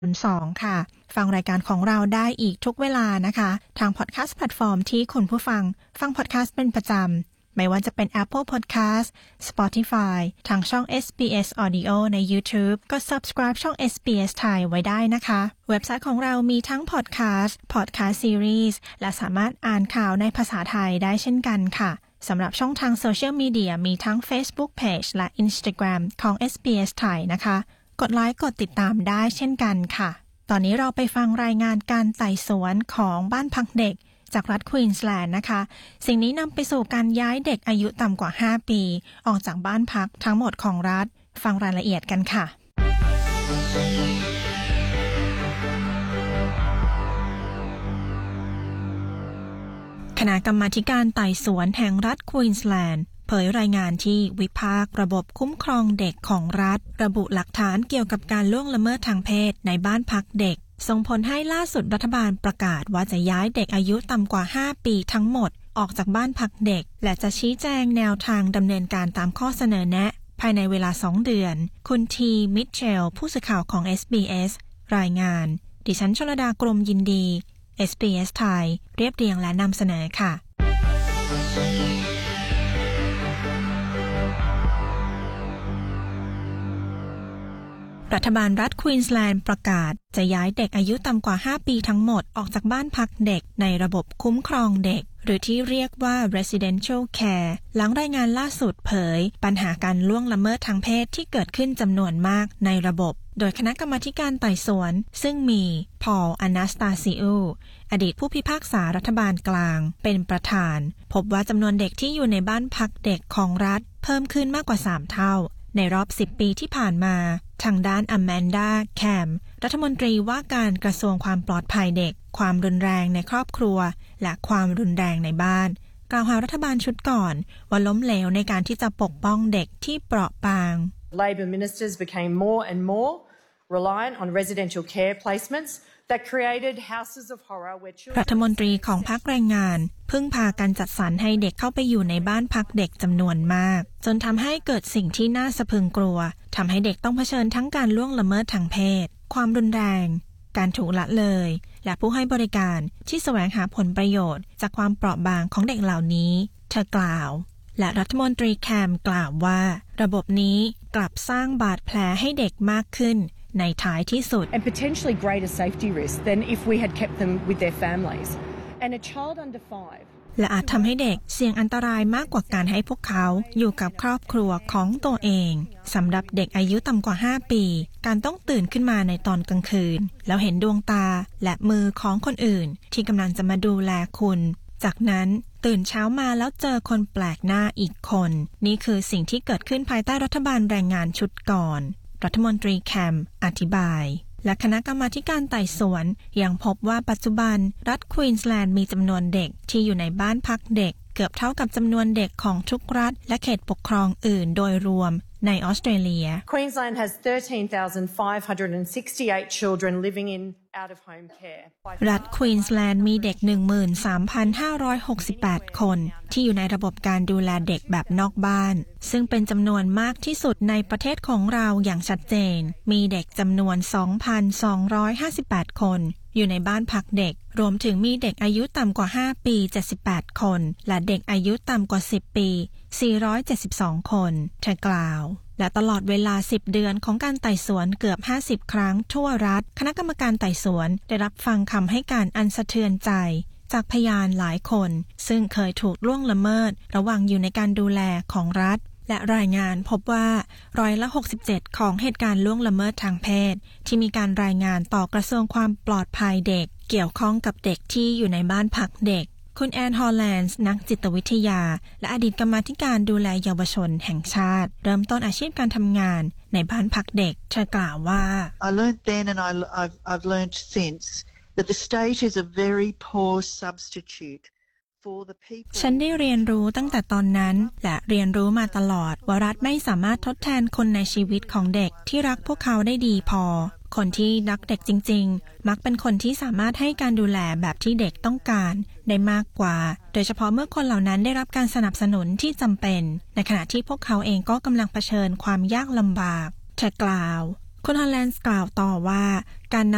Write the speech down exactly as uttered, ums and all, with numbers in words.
สอง ค่ะฟังรายการของเราได้อีกทุกเวลานะคะทางพอดแคสต์แพลตฟอร์มที่คุณผู้ฟังฟังพอดแคสต์เป็นประจำไม่ว่าจะเป็น Apple Podcast Spotify ทางช่อง เอส บี เอส Audio ใน YouTube ก็ Subscribe ช่อง เอส บี เอส ไทยไว้ได้นะคะเว็บไซต์ของเรามีทั้ง Podcast Podcast Series และสามารถอ่านข่าวในภาษาไทยได้เช่นกันค่ะสำหรับช่องทางโซเชียลมีเดียมีทั้ง Facebook Page และ Instagram ของ เอส บี เอส ไทยนะคะกดไลค์กดติดตามได้เช่นกันค่ะตอนนี้เราไปฟังรายงานการไต่สวนของบ้านพักเด็กจากรัฐควีนสแลนด์นะคะสิ่งนี้นำไปสู่การย้ายเด็กอายุต่ำกว่าห้าปีออกจากบ้านพักทั้งหมดของรัฐฟังรายละเอียดกันค่ะคณะกรรมาธิการไต่สวนแห่งรัฐควีนสแลนด์เผยรายงานที่วิพากษ์ระบบคุ้มครองเด็กของรัฐระบุหลักฐานเกี่ยวกับการล่วงละเมิดทางเพศในบ้านพักเด็กส่งผลให้ล่าสุดรัฐบาลประกาศว่าจะย้ายเด็กอายุต่ำกว่าห้าปีทั้งหมดออกจากบ้านพักเด็กและจะชี้แจงแนวทางดำเนินการตามข้อเสนอแนะภายในเวลาสองเดือนคุณทีมิทเชลผู้สื่อข่าวของ เอส บี เอส รายงานดิฉันชลดากรมยินดี เอส บี เอส ไทยเรียบเรียงและนำเสนอค่ะรัฐบาลรัฐควีนสแลนด์ประกาศจะย้ายเด็กอายุต่ำกว่าห้าปีทั้งหมดออกจากบ้านพักเด็กในระบบคุ้มครองเด็กหรือที่เรียกว่า residential care หลังรายงานล่าสุดเผยปัญหาการล่วงละเมิดทางเพศที่เกิดขึ้นจำนวนมากในระบบโดยคณะกรรมาธิการไต่สวนซึ่งมีพอลอนาสตาซิอูอดีตผู้พิพากษารัฐบาลกลางเป็นประธานพบว่าจำนวนเด็กที่อยู่ในบ้านพักเด็กของรัฐเพิ่มขึ้นมากกว่าสามเท่าในรอบสิบปีที่ผ่านมาทางด้านอแมนดาแคมรัฐมนตรีว่าการกระทรวงความปลอดภัยเด็กความรุนแรงในครอบครัวและความรุนแรงในบ้านกล่าวหารัฐบาลชุดก่อนว่าล้มเหลวในการที่จะปกป้องเด็กที่เปราะบาง Labor ministers became more and more reliant on residential care placements that created houses of horror where children รัฐมนตรีของพรรคแรงงานพึ่งพาการจัดสรรให้เด็กเข้าไปอยู่ในบ้านพักเด็กจำนวนมากจนทำให้เกิดสิ่งที่น่าสะพรึงกลัวทำให้เด็กต้องเผชิญทั้งการล่วงละเมิดทางเพศความรุนแรงการถูกละเลยและผู้ให้บริการที่แสวงหาผลประโยชน์จากความเปราะบางของเด็กเหล่านี้เธอกล่าวและรัฐมนตรีแคมกล่าวว่าระบบนี้กลับสร้างบาดแผลให้เด็กมากขึ้นในท้ายที่สุด and potentially greater safety risk than if we had kept them with their families and a child under five และอาจทำให้เด็กเสี่ยงอันตรายมากกว่าการให้พวกเขาอยู่กับครอบครัวของตัวเองสำหรับเด็กอายุต่ำกว่าห้าปีการต้องตื่นขึ้นมาในตอนกลางคืนแล้วเห็นดวงตาและมือของคนอื่นที่กำลังจะมาดูแลคุณจากนั้นตื่นเช้ามาแล้วเจอคนแปลกหน้าอีกคนนี่คือสิ่งที่เกิดขึ้นภายใต้รัฐบาลแรงงานชุดก่อนรัฐมนตรีแคมอธิบายและคณะกรรมาธิการไต่สวนยังพบว่าปัจจุบันรัฐควีนสแลนด์มีจำนวนเด็กที่อยู่ในบ้านพักเด็กเกือบเท่ากับจำนวนเด็กของทุกรัฐและเขตปกครองอื่นโดยรวมในออสเตรเลีย Queensland has thirteen thousand five hundred sixty-eight children living in out of home care รัฐควีนสแลนด์มีเด็ก หนึ่งหมื่นสามพันห้าร้อยหกสิบแปด คนที่อยู่ในระบบการดูแลเด็กแบบนอกบ้านซึ่งเป็นจำนวนมากที่สุดในประเทศของเราอย่างชัดเจนมีเด็กจำนวน สองพันสองร้อยห้าสิบแปด คนอยู่ในบ้านพักเด็กรวมถึงมีเด็กอายุต่ำกว่าห้าปีเจ็ดสิบแปดคนและเด็กอายุต่ำกว่าสิบปีสี่ร้อยเจ็ดสิบสองคนเธอกล่าวและตลอดเวลาสิบเดือนของการไต่สวนเกือบห้าสิบครั้งทั่วรัฐคณะกรรมการไต่สวนได้รับฟังคำให้การอันสะเทือนใจจากพยานหลายคนซึ่งเคยถูกล่วงละเมิดระหว่างอยู่ในการดูแลของรัฐและรายงานพบว่าร้อยละหกสิบเจ็ดของเหตุการณ์ล่วงละเมิดทางเพศที่มีการรายงานต่อกระทรวงความปลอดภัยเด็กเกี่ยวข้องกับเด็กที่อยู่ในบ้านพักเด็กคุณแอนฮอลแลนด์นักจิตวิทยาและอดีตกรรมาธิการดูแลเยาวชนแห่งชาติเริ่มต้นอาชีพการทำงานในบ้านพักเด็กเธอกล่าวว่า I learned then and I, I've, I've learned since that the state is a very poor substitute for the people ฉันได้เรียนรู้ตั้งแต่ตอนนั้นและเรียนรู้มาตลอดว่ารัฐไม่สามารถทดแทนคนในชีวิตของเด็กที่รักพวกเขาได้ดีพอคนที่รักเด็กจริงๆมักเป็นคนที่สามารถให้การดูแลแบบที่เด็กต้องการได้มากกว่าโดยเฉพาะเมื่อคนเหล่านั้นได้รับการสนับสนุนที่จำเป็นในขณะที่พวกเขาเองก็กำลังเผชิญความยากลำบากเธอกล่าวคุณฮอลแลนด์กล่าวต่อว่าการน